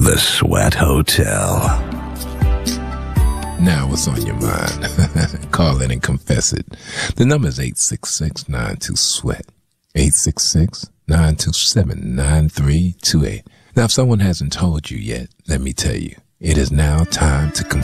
The Sweat Hotel. Now, what's on your mind? Call in and confess it. The number is 866-92-SWEAT. 866-927-9328. Now, if someone hasn't told you yet, let me tell you, it is now time to confess.